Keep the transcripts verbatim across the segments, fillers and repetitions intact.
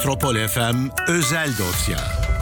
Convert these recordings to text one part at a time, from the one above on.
Metropol F M Özel Dosya.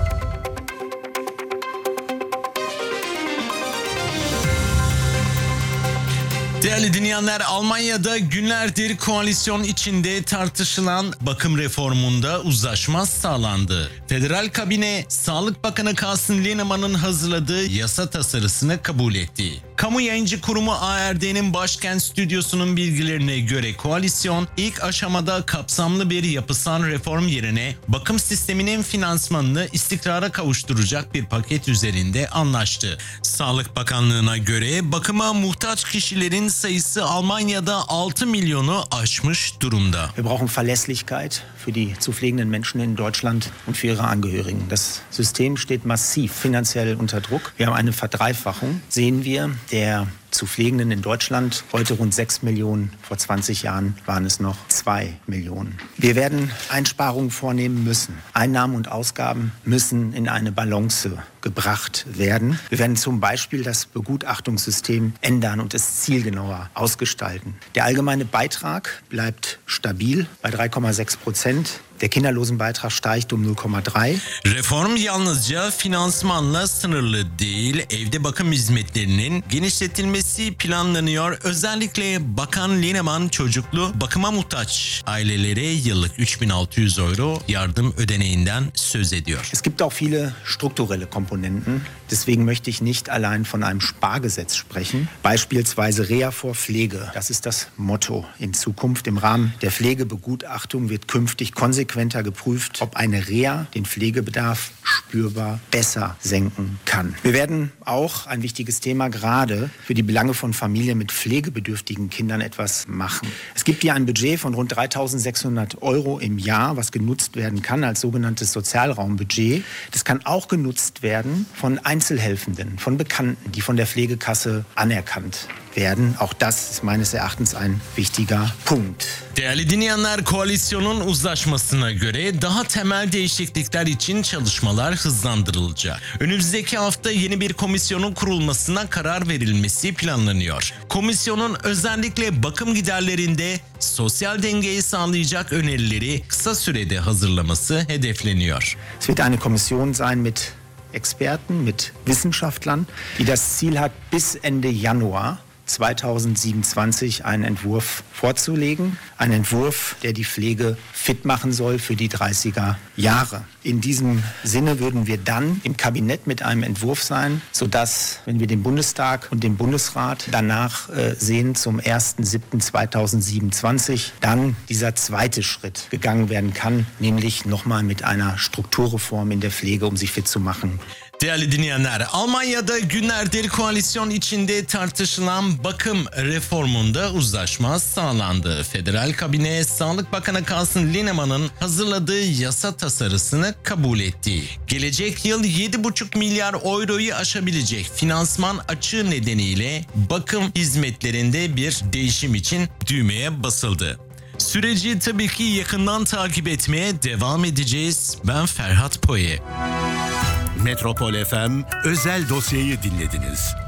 Değerli dinleyenler, Almanya'da günlerdir koalisyon içinde tartışılan bakım reformunda uzlaşma sağlandı. Federal kabine, Sağlık Bakanı Carsten Linneman'ın hazırladığı yasa tasarısını kabul etti. Kamu yayıncı kurumu A R D'nin başkent stüdyosunun bilgilerine göre koalisyon ilk aşamada kapsamlı bir yapısal reform yerine bakım sisteminin finansmanını istikrara kavuşturacak bir paket üzerinde anlaştı. Sağlık Bakanlığı'na göre bakıma muhtaç kişilerin sayısı Almanya'da altı milyonu aşmış durumda. Wir brauchen Verlässlichkeit für die zu pflegenden Menschen in Deutschland und für ihre Angehörigen. Das System steht massiv finanziell unter Druck. Wir haben eine Verdreifachung, sehen wir, der zu Pflegenden in Deutschland. Heute rund sechs Millionen, vor zwanzig Jahren waren es noch zwei Millionen. Wir werden Einsparungen vornehmen müssen. Einnahmen und Ausgaben müssen in eine Balance gebracht werden. Wir werden zum Beispiel das Begutachtungssystem ändern und es zielgenauer ausgestalten. Der allgemeine Beitrag bleibt stabil bei drei Komma sechs Prozent. Der Kinderlosenbeitrag steigt um null Komma drei. Reform yalnızca finansmanla sınırlı değil, evde bakım hizmetlerinin genişletilmesi planlanıyor. Özellikle Bakan Linnemann çocuklu bakıma muhtaç ailelere yıllık üç bin altı yüz euro yardım ödeneğinden söz ediyor. Es gibt auch viele strukturelle Komponenten. Deswegen möchte ich nicht allein von einem Spargesetz sprechen. Beispielsweise Reha vor Pflege. Das ist das Motto in Zukunft. Im Rahmen der Pflegebegutachtung wird künftig konsequenter geprüft, ob eine Reha den Pflegebedarf spürbar besser senken kann. Wir werden auch, ein wichtiges Thema, gerade für die Belange von Familien mit pflegebedürftigen Kindern etwas machen. Es gibt hier ein Budget von rund dreitausendsechshundert Euro im Jahr, was genutzt werden kann als sogenanntes Sozialraumbudget. Das kann auch genutzt werden von Einzelhelfenden, von Bekannten, die von der Pflegekasse anerkannt werden. Auch das ist meines Erachtens ein wichtiger Punkt. Değerli dinleyenler, koalisyonun uzlaşmasına göre daha temel değişiklikler için çalışmalar hızlandırılacak. Önümüzdeki hafta yeni bir komisyonun kurulmasına karar verilmesi planlanıyor. Komisyonun özellikle bakım giderlerinde sosyal dengeyi sağlayacak önerileri kısa sürede hazırlaması hedefleniyor. Es wird eine Kommission sein mit Experten, mit Wissenschaftlern, die das Ziel hat, bis Ende Januar zweitausendsiebenundzwanzig einen Entwurf vorzulegen. Ein Entwurf, der die Pflege fit machen soll für die dreißiger Jahre. In diesem Sinne würden wir dann im Kabinett mit einem Entwurf sein, sodass, wenn wir den Bundestag und den Bundesrat danach äh, sehen, zum ersten siebten zweitausendsiebenundzwanzig, dann dieser zweite Schritt gegangen werden kann, nämlich nochmal mit einer Strukturreform in der Pflege, um sie fit zu machen. Değerli dinleyenler, Almanya'da günlerdir koalisyon içinde tartışılan bakım reformunda uzlaşma sağlandı. Federal kabine, Sağlık Bakanı Carsten Linnemann'ın hazırladığı yasa tasarısını kabul etti. Gelecek yıl yedi buçuk milyar euroyu aşabilecek finansman açığı nedeniyle bakım hizmetlerinde bir değişim için düğmeye basıldı. Süreci tabii ki yakından takip etmeye devam edeceğiz. Ben Ferhat Poye. Metropol F M Özel Dosya'yı dinlediniz.